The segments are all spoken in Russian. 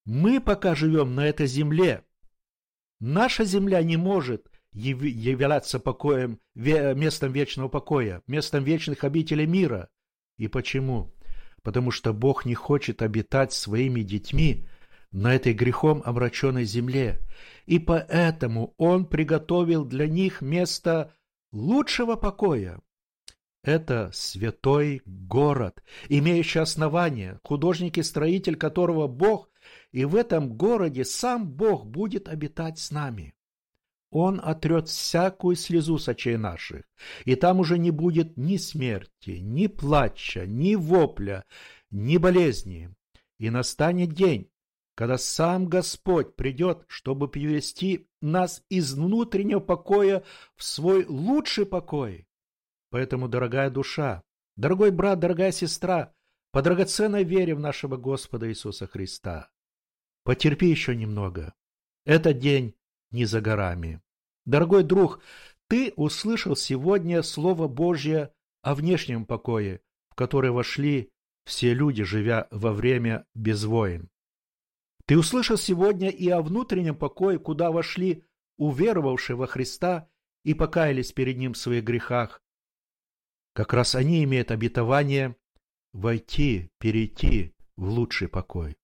Мы пока живем на этой земле. Наша земля не может являться покоем, местом вечного покоя, местом вечных обителей мира. И почему? Потому что Бог не хочет обитать своими детьми на этой грехом омраченной земле. И поэтому Он приготовил для них место лучшего покоя. Это святой город, имеющий основание, художник и строитель которого Бог, и в этом городе сам Бог будет обитать с нами. Он отрет всякую слезу с очей наших, и там уже не будет ни смерти, ни плача, ни вопля, ни болезни. И настанет день, когда сам Господь придет, чтобы привести нас из внутреннего покоя в свой лучший покой. Поэтому, дорогая душа, дорогой брат, дорогая сестра, по драгоценной вере в нашего Господа Иисуса Христа, потерпи еще немного. Этот день не за горами. Дорогой друг, ты услышал сегодня Слово Божье о внешнем покое, в который вошли все люди, живя во время без войн. Ты услышал сегодня и о внутреннем покое, куда вошли уверовавшие во Христа и покаялись перед Ним в своих грехах. Как раз они имеют обетование войти, перейти в лучший покой.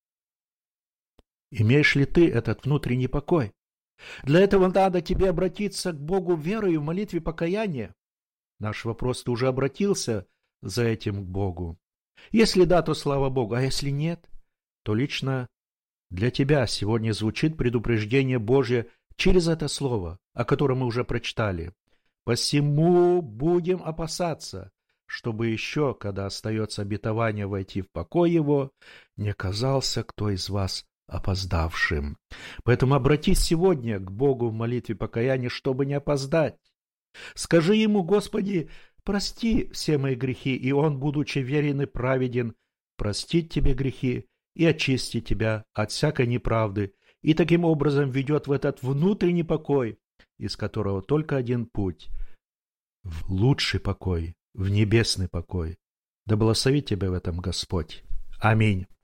Имеешь ли ты этот внутренний покой? Для этого надо тебе обратиться к Богу верою в молитве покаяния. Наш вопрос: ты уже обратился за этим к Богу? Если да, то слава Богу, а если нет, то лично для тебя сегодня звучит предупреждение Божье через это слово, о котором мы уже прочитали. Посему будем опасаться, чтобы еще, когда остается обетование войти в покой его, не оказался кто из вас опоздавшим. Поэтому обратись сегодня к Богу в молитве покаяния, чтобы не опоздать. Скажи Ему: Господи, прости все мои грехи, и Он, будучи верен и праведен, простит тебе грехи и очистит тебя от всякой неправды, и таким образом ведет в этот внутренний покой, из которого только один путь — в лучший покой, в небесный покой. Да благословит тебя в этом Господь. Аминь.